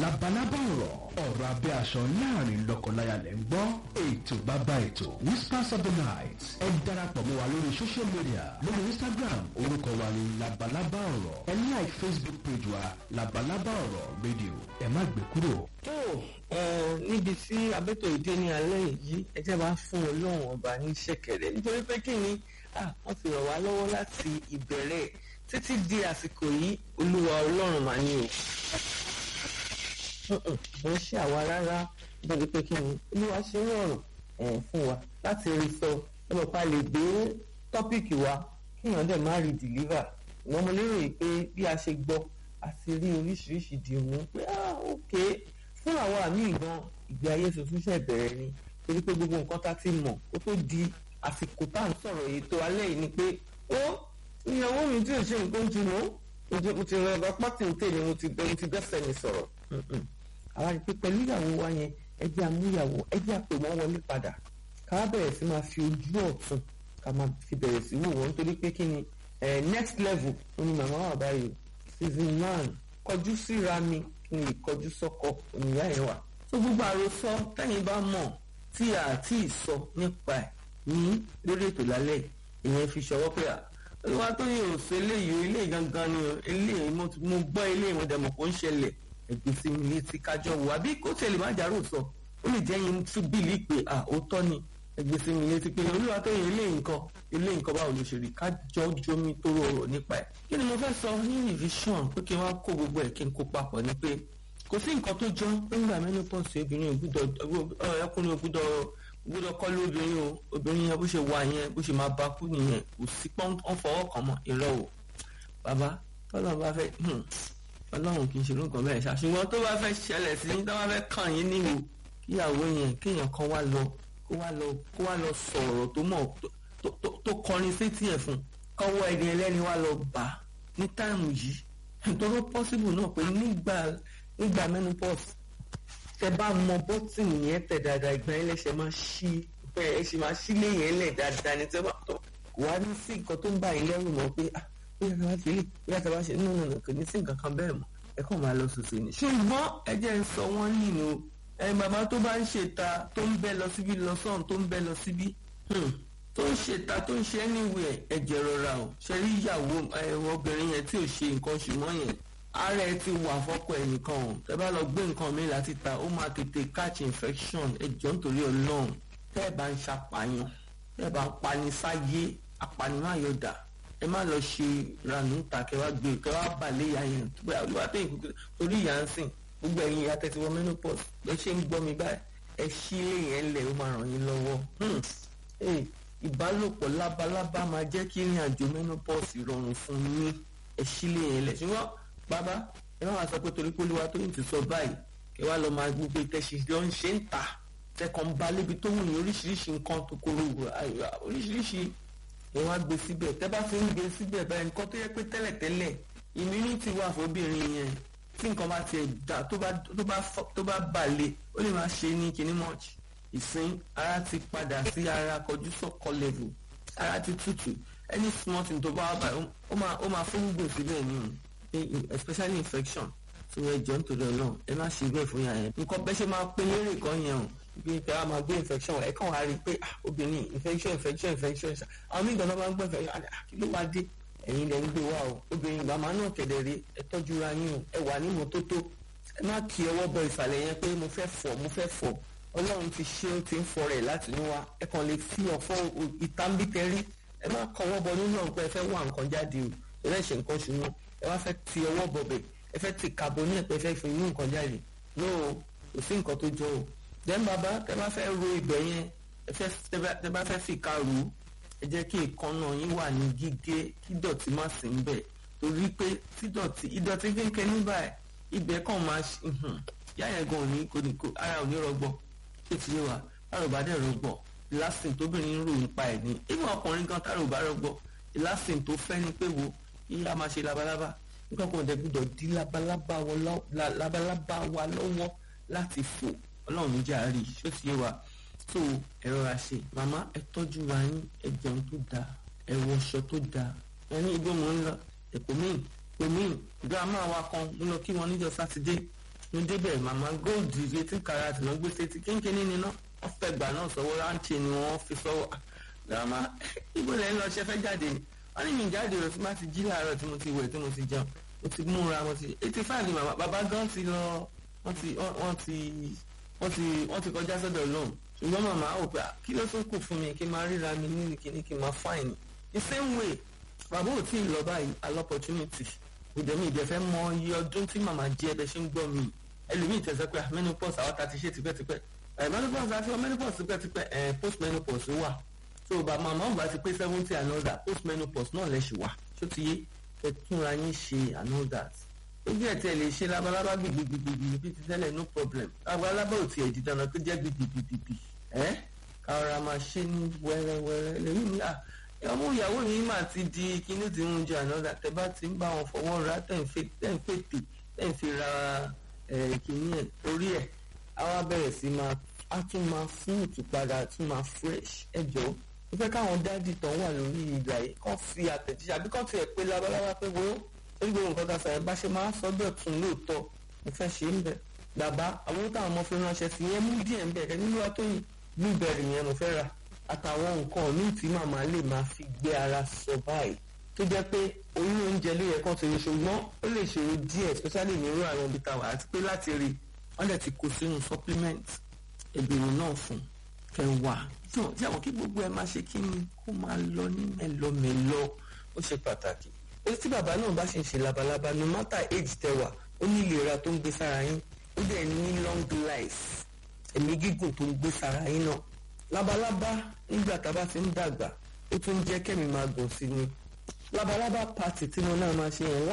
labalábá ọ̀rọ̀ abẹ́ aṣọ láàrin lọ́kọláya lẹ́ ń gbọ́. ètò bàbá ètò Whispers of the Night. ẹ darapọ̀ mọ́ wa lórí social media lórí Instagram, orúkọ wa ni labalábá ọ̀rọ̀. ẹ like Facebook page wa labalábá ọ̀rọ̀ rédíò. ẹ má gbé kúrò. tó níbi tí abẹ́tò ìdí ní alẹ́ yìí ẹ jẹ́ bá fún Ọlọ́run ọba ní ṣẹ̀kẹ̀rẹ̀ nítorí pé kí ni wọ́n fi ràn wá lọ́wọ́ láti ìbẹ̀rẹ̀ títí di àsìkò yìí. Olúwa Ọlọ́run mà ní o wọ́n ṣe àwa rárá nítorí pé kí ni Olúwa ṣe rọrùn fún wa láti rí sọ ọlọ́pàá lè gbé tọ́pìkì wa kíyàn dẹ̀ má rí deliver. ìwọ́n mo lérò yìí pé bí a ṣe gbọ́ àti rí oríṣiríṣi dìmú pé ok fún àwọn àmì ìgbọ́n ìgbé ayé tuntun ṣe bẹ̀rẹ̀ ni torí pé gbogbo nǹkan tá ti mọ̀ kó tó di àsìkò tá à ń sọ̀rọ̀ ètò alẹ́ yìí ni pé ìyàwó mi tí ò ṣe nǹkan jù mọ́ mo ti rẹ ọba pátì ń tèmi mo ti bẹ́sẹ̀ mi sọ̀rọ̀. àwa rí i pé pẹ̀lú ìyàwó wa yẹn ẹ jẹ́ àmúyàwó ẹ jẹ́ àpè wọ́n wọlé padà ká wá bẹ̀rẹ̀ sí máa fi ojú ọ̀tún ká máa fi bẹ̀rẹ̀ sí wò wọ́n nítorí pé kí ni next level ó ní màmá wà báyìí season 1 kọjú síra mi kí n lè kọjú sọ́kọ òníyá yẹn wà. tó gbogbo àròsọ tẹ́yìn bá mọ̀ tí a ti sọ nípa ẹ̀ ní lórí ètò lálẹ́ ìyẹn fi ṣọwọ́ pé olúwa tó yẹ òsè eléyìí eléyìí gangan ni eléyìí mo gbọ́ eléyìí mo dẹ̀ mọ̀ kó ń ṣẹlẹ̀ ẹgbẹ́ sí mi létí kájọ wò àbí kó tẹ̀lé má jàrò sọ ó lè jẹ́ yín tún bílí pé òótọ́ ni ẹgbẹ́ sí mi létí pé olúwa tó yẹ eléyìí nǹkan báwo ló ṣe rí kájọ jomi tó rọrọ̀ nípa ẹ̀. kí ni mo fẹ́ sọ ní revision pé kí wọ́n kó gbogbo ẹ̀ kí n kó papọ̀ ni pé kò sí nǹkan tó jọ pé nígbà menopause obìnrin ọkùnrin ògbúdọ̀ kọlu obìnrin o obìnrin yẹn bó ṣe wà yẹn bó ṣe máa bá kú nìyẹn kò sí pọ́n fọwọ́ kan mọ́ irọ́ o bàbá tọ́lọ́run bá fẹ́ ọlọ́run kì í ṣe nǹkan bẹ́ẹ̀ ṣàṣùgbọ́n tó bá fẹ́ ṣẹlẹ̀ sí ní tó bá fẹ́ kàn yín níwò kíyàwó yẹn kéèyàn kan wá lọ sọ̀rọ̀ tó mọ̀ tó kọrin sétí ẹ̀ fún kọ́wọ́ ẹni ẹlẹ́ni wá lọ bà ní táìmù yìí nítorí possible náà pé nígbà menopause tẹ bá mọ bọ́tìnì yẹn tẹ̀ dáadáa ìgbà yẹn lẹ́sẹ̀ máa ṣí bẹ́ẹ̀ ẹ ṣe máa ṣí lé yẹn lẹ̀ dáadáa ní tẹ́ bá tọ̀ wá ní sí nǹkan tó ń bá yín lẹ́rù mọ́ pé bóyá tá a bá ṣe nínú kò ní sí nǹkan kan bẹ́ẹ̀ mọ́ ẹ kàn máa lọ sòsè ni. ṣùgbọ́n ẹ jẹ́ ń sọ wọ́n nínú bàbá tó bá ń ṣèta tó ń bẹ́ lọ síbí lọ sọ́hùn tó ń bẹ́ lọ síbí tó ń ṣèta tó ń ṣe anywhere ẹ jẹ́ rọra o ṣe rí ìyàwó obìnrin yẹn tí ò ṣe nǹkan ṣùgbọ́n yẹn ara ẹ ti wà fọ́kọ ẹ nìkan o tẹ bá lọ gbé nǹkan mi láti ta ó máa tètè catch infection ẹ jọ nítorí Ọlọ́run tẹ́ ẹ bá ń ṣàpàyàn tẹ́ ẹ bá ń pani sáyé apanimáyọ̀dà ẹ má lọ ṣe ranú ta kẹwàá gbé kẹwàá balẹ̀ ìyá yẹn tó bá olúwa tó yìí torí ìyá ń sìn gbogbo ẹ̀yin ìyá tẹ́tí wọ menopause lọ ṣe ń gbọ́ mi báyìí ẹ ṣí ilé yẹn lẹ̀ ó máa ràn yín lọ́wọ́ ìbálòpọ̀ lábalábá máa jẹ́ kí ìrìn àjò menopause rọrùn fún yín ẹ ṣí ilé yẹn lẹ̀ ṣùgbọ́n bàbá ẹ má wàá sọ pé torí pé olúwa tó yìí ti sọ báyìí kẹwàá lọ máa gbogbo ìtẹ̀sí lọ ń ṣe ń ta tẹkàn ń ba lébi tó wù yín oríṣiríṣi nǹkan tó kóró oríṣiríṣi ẹ wá gbé síbẹ̀ tẹ́ bá fi ń gbé síbẹ̀ báyìí nǹkan tó yẹ pé tẹ́lẹ̀tẹ́lẹ̀ immunity wà fóbìnrin yẹn tí nǹkan bá tiẹ̀ dá tó bá balẹ̀ ó lè máa ṣe ní kinní much ìsín ara ti padà sí ara kọjú sọ́kọ level ara ti tútù any small thing tó bá wà báyìí ó máa fún gbogbo síbẹ̀ ní especially infection tí wọ́n jọ nítorí ọ̀nà ẹ má ṣe bẹ́ẹ̀ fún yàrá yẹn nǹkan bẹ́ẹ̀ ṣe máa pé lérè kan yẹn o bí ẹ máa gbé infection ẹ kàn wá rí i pé obìnrin infection àwọn míì gan-an máa ń gbọ́ infection kí ló wá dé ẹ̀yin lẹ́ ń gbé wá o obìnrin ìgbà máa náà kẹ̀dẹ̀rẹ́ ẹ tọ́jú ra yín o ẹ wà ní mọ́tótó ẹ má kí ọwọ́ bọ ìsàlẹ̀ yẹn pé mo fẹ́ fọ̀ Ọlọ́run ti ṣe ó ti ń fọ rẹ̀ láti inú wa ẹ kàn lè fi ọ̀fọ̀ ìtàǹbìtẹ́rí ẹ má kọwọ́ bọ nínú ọ̀pẹ ẹ fẹ́ wá nǹkan jáde o ẹ fẹ́ ṣe nǹkan ṣùgbọ́n ẹ wá fẹ́ ti ọwọ́ bọ̀bẹ̀ ẹ fẹ́ ti kàbọ̀ ní ẹ̀pẹ́ fẹ́ fi inú nǹkan jáde no kò sí nǹkan tó jọ o then bàbá tẹ bá fẹ́ ro ibẹ̀ yẹn tẹ bá fẹ́ fi ká rò ó ẹ jẹ́ kí ìkànnà yín wà ní gígé kí dọ̀tí má sí ń bẹ̀ torí pé tí ìdọ̀tí fi ń kẹ nígbà ibẹ̀ kàn máa yá yẹn gan òní kò ara ò ní rọgbọ tó ti yé wa tára ò bá dẹ̀ rọgbọ ìlàsìn tóbìnrin ń ròyìn pa ẹ̀ ní ìmọ̀ ọkùnrin gan tára ò bá rọgbọ ìlàsìn tó fẹ́ ni pé wo yíyá máa ṣe labalábá nǹkan kan dẹ̀gbọ́dọ̀ di labalábá wa lọ́wọ́ láti fò Ọlọ́run ní jàre ṣó ti yé wa tó ẹ̀rọ àṣẹ màmá ẹ tọ́jú ra yín ẹ jẹun tó dáa ẹ wọṣọ tó dáa ẹ ní igbó mò ń lọ ẹ̀kọ́ míì girama wa kan mo lọ kí wọn níjọ́ sátidé mo débẹ̀ màmá gold 18 karat ló gbé sétí kínkínní níná wọ́n fẹ́ gbà náà sọ́wọ́ ráńtì ni wọ́n fi sọ́wọ́ grandma ibo lẹ́yìn lọ ṣe fẹ́ jáde ni wọ́n ní mi jáde rẹ̀ tí má ti jí láàárọ̀ tí mo ti wẹ̀ tí mo ti jẹun mo ti múra mo ti 85 ni màmá bàbá gan ti lọ wọ́n ti kọjá sọ́dọ̀ lóhùn ṣùgbọ́n màmá ò pé kí ló tún kù fún mi kí n máa ríra mi nínú kíní kí n máa fáìní the same way bàbá ò tí ì lọ báyìí alopportunity kò dẹ̀ mi ìdẹ̀fẹ́ mọ iye ọdún tí màmá jẹ́ ẹbẹ̀ ṣe ń gbọ́ mi ẹlòmíì tẹ̀sẹ̀ pé menopause àwọn ta ti ṣe tipẹ́tipẹ́ menopause àti menopause tipẹ́tipẹ́ post menopause wà so bàbá màmá ò bá ti pé 70 and all that post menopause náà lẹ̀ ṣì wà ṣó ti yé ẹ túnra yín ṣe and all that ojú ẹ̀ tí ẹ lè ṣe labalábá gbìgbìgbìgbì bí ti tẹ́lẹ̀ no problem labalábá ò tiẹ̀ di dandan tó jẹ́ gbìgbìgbìgbì kára máa ṣe ní wẹ́rẹ́wẹ́rẹ́ lẹ́yìn ní ọmọ ìyàwó yìí máa ti di kíní tí ń jẹ ànádà tẹ bá ti ń bá wọn fọwọ́ ra tẹ̀ ń fi ra kíní ẹ̀ orí ẹ̀ á wá bẹ̀rẹ̀ sí á tún máa fún ìtúpadà tún máa fresh ẹjọ́ mo fẹ́ káwọn dádì tán wà lórí ìgbà yìí kàn fi àtẹ̀jíṣẹ́ àbí kàn tiẹ̀ pé labalábá pé wo orí gbogbo nǹkan kan sàyẹn bá ṣe máa sọ́dọ̀ tún lóòótọ́ mo fẹ́ ṣe ń bẹ̀ bàbá àwọn táwọn ọmọ fi ránṣẹ́ sí yẹn mú díẹ̀ ń bẹ̀ ẹ̀ nílùú àtọ́yìn blueberry yẹn mo fẹ́ rà àtàwọn nǹkan míì tí màmá lè máa fi gbé ara sọ báyìí tó jẹ́ pé orí oúnjẹ ló yẹ kán ti rí ṣùgbọ́n ó lè ṣòro díẹ̀ especially ní irú àwọn ibi táwa àti pé láti rí wọ́n dẹ̀ ti kó sínú supplement ẹ̀bìrún náà fún kẹwàá tí àwọn kí gbogbo ẹ máa ṣe kí ni kó máa lọ ní mẹ́lọmẹ́lọ ó ṣe pàtàkì èyí tí bàbá náà bá ṣe ń ṣe labalábá no matter age tẹwà ó ní ìlera tó ń gbé sára yín ó dẹ̀ ní long life ẹ̀mí gígùn tó ń gbé sára yín náà labalábá nígbà tá a bá ti ń dàgbà ó tún jẹ́ kẹ́mi máa gùn sí ni labalábá pàtì tí mo náà máa ṣe yẹn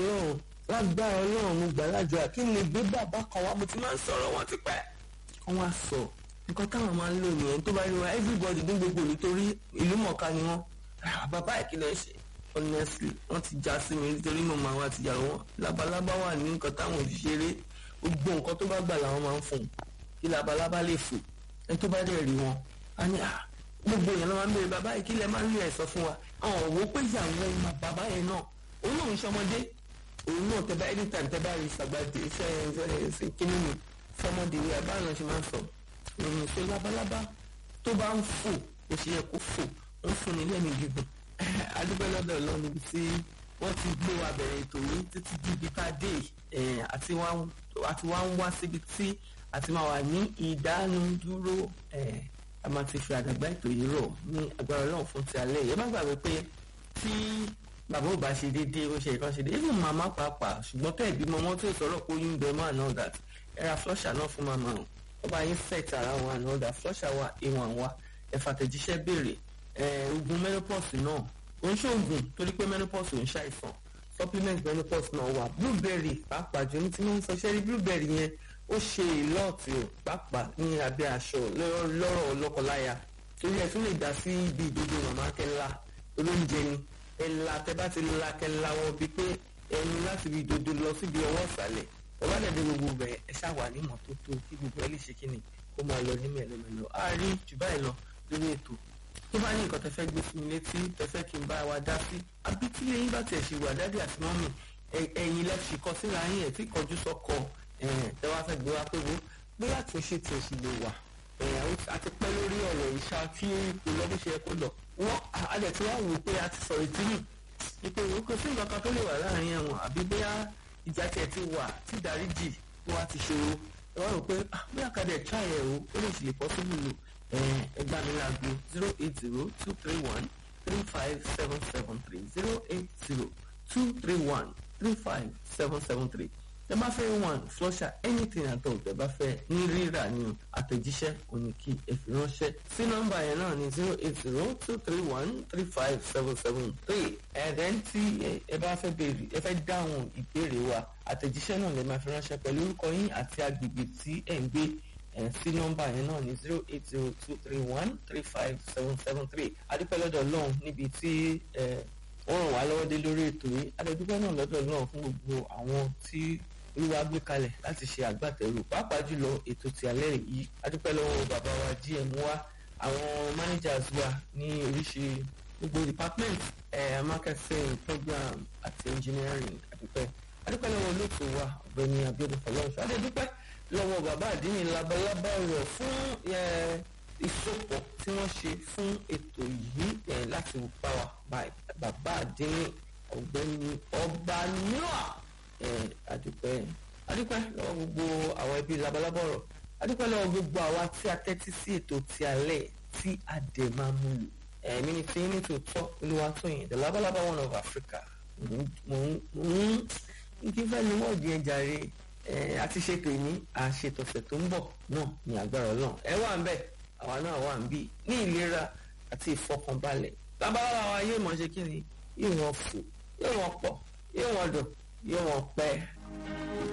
lágbára ọlọ́run mo gbà lájọ kí n lè gbé bàbá kan wá mo ti máa ń sọ̀rọ̀ wọn ti pẹ́ kán wá sọ nǹkan táwọn máa ń lò nìyẹn tó bá rí wọn everybody ní gbogbo nítorí ìlú mọ̀ọ́ká ni wọ́n bàbá ìkìlẹ̀ ṣe honestly wọ́n ti já sí mi nítorí mo máa wá tìyàwó wọn labalábá wà ní nǹkan táwọn òṣìṣẹ́rẹ́ gbogbo nǹkan tó bá gbà làwọn máa ń fún un kí labalábá lè fò ẹni tó bá dẹ̀ rí wọn á ní gbogbo èèyàn ló máa ń béèrè bàbá yìí kí lẹ máa ń rí ẹ̀ sọ fún wa àwọn òwò pé ìyàwó ọmọ bàbá yẹn náà òun náà ń ṣọmọdé òun náà tẹ bá anytime tẹ bá rí sàgbàdé iṣẹ́ kíní mi fọmọdé rí abáàlọ́ ṣe máa ń sọ òun ṣe labalábá tó bá ń fò ó ṣe yẹ kó fò ó ń fún ní lẹ́mìí gígùn adúgbò lọ́dọ̀ lọ níbi tí wọ́n ti gbé wa bẹ̀rẹ̀ ètò yìí títí di ibi tá a dé àti wá ń wá síbi tí àti máa wà ní ìdánudúró a máa ti fi àdàgbà ètò yìí rọ̀ ní agbára ọlọ́run fún ti alẹ́ yẹn má gbàgbé pé tí bàbá ò bá ṣe déédéé ó ṣe ìkan ṣe déédéé even màmá pàápàá ṣùgbọ́n tẹ́ ìbímọ wọn tí ò sọ̀rọ̀ pé oyún bẹ́ẹ̀ máa náà dà ẹ̀ra flusher náà fún màmá o ó bá yín set ara wọn àná ọ̀dà flusher wa ìwọ̀n wa ẹ̀fà tẹ̀jíṣẹ́ béèrè oògùn menopause náà ó ń ṣoògùn torí pé menopause ò ń ṣàìsàn supplement menopause náà wà blueberry pàápàá jù ní tí wọ́n ń sọ ṣẹ́rí blueberry yẹn ó ṣe ìlọ́ọ̀tì ò pàápàá ní abẹ́ aṣọ lọ́rọ̀ lọ́kọláya torí ẹ̀ tún lè dá sí ibi ìdodo màmá kẹla olóúnjẹ ni ẹ̀la tẹ bá ti la kẹla wọn bíi pé ẹni láti ibi ìdodo lọ síbi ọwọ́ ìsàlẹ̀ ẹ bá dẹ̀dẹ̀ gbogbo bẹ̀ ẹ ṣàwà ní ìmọ́tótó kí gbogbo ẹ lè ṣe kí ni kó máa lọ ní mẹ́lẹ́mẹ́lẹ́ a rí jù báyìí lọ lórí ètò tó bá ní nǹkan tẹ fẹ́ gbé sí mi létí tẹ fẹ́ kí n bá wa dá sí àbí tí lẹ́yìn bá tiẹ̀ ṣe wà dádì àti mọ́mì ẹ̀yìn lẹ́fì kọ síra yín ẹ̀ tí kọjú sọ́kọ tẹ wá fẹ́ gbé wa pé wo bóyá àtúnṣe tí o sì lè wà àti pẹ́ lórí ọ̀rọ̀ ìṣá tí kò lọ bó ṣe yẹ kó lọ wọ́n adẹ̀ tí wọ́n wò pé a ti sọ̀rọ̀ ìtìrì ìpè wò kò sí nǹkan kan tó lè wà láàrin ẹ̀wọ̀n àbí bóyá ìjà tiẹ̀ ti wà tí ìdáríjì tó wá ti ṣòro ẹ wá rò pé bóyá kadẹ̀ try ẹ̀ o ó lè ṣe lè possible lò ẹgbàá mi láago 08023135773 tẹ bá fẹ́ one flusher anything at all tẹ bá fẹ́ ní rírà ní àtẹ̀jíṣẹ́ òní kí ẹ fi ránṣẹ́ sí nọ́mbà yẹn náà ní 08023135773 ẹ̀ẹ́dẹ́n tí ẹ bá fẹ́ béèrè ẹ fẹ́ dáhùn ìbéèrè wa àtẹ̀jíṣẹ́ náà lè máa fi ránṣẹ́ pẹ̀lú orúkọ yín àti agbègbè tí ẹ̀ ń gbé sí nọ́mbà yẹn náà ní 08023135773 adúpẹ́ lọ́dọ̀ Ọlọ́run níbi tí wọ́n ràn wá lọ́wọ́ dé lórí ètò yìí adúpẹ́ náà lọ́dọ̀ Ọlọ́run fún gbogbo àwọn tí olúwa gbé kalẹ̀ láti ṣe àgbàtẹ̀rù pàápàá jùlọ ètò ti alẹ́ yìí adúpẹ́ lọ́wọ́ bàbá wa GM wa àwọn managers wa ní oríṣi gbogbo department marketing program àti engineering adúpẹ́ adúpẹ́ lọ́wọ́ olóòtú wa ọ̀gbẹ́ni Abíọ́dún Fọlọ́runṣọ́ adúpẹ́ lọ́wọ́ bàbá àdínní labalábá rọ̀ fún ìsopọ̀ tí wọ́n ṣe fún ètò yìí láti bá wa bàbá àdínní ọ̀gbẹ́ni ọba noah adúpẹ́ lọ́wọ́ gbogbo àwọn ẹbí labalábá rọ̀ adúpẹ́ lọ́wọ́ gbogbo àwa tí a tẹ́tí sí ètò ti alẹ́ tí a dẹ̀ máa mú lò ẹ̀mí ni tí ní tòótọ́ Olúwatóyìn the Labalaba one of Africa kí fẹ́ ni wọ́n di ẹja rè àti ṣètò ìní àṣetọ̀sẹ̀ tó ń bọ̀ náà ní agbára Ọlọ́run ẹ wà ń bẹ̀ àwa náà wà ń bí ní ìlera àti ìfọkànbalẹ̀ Labalaba wa yóò mọ̀ ṣe kí ni yóò wọ́n fò yóò wọ́n pọ̀ yóò wọ́n dùn yóò wọ́n pẹ́.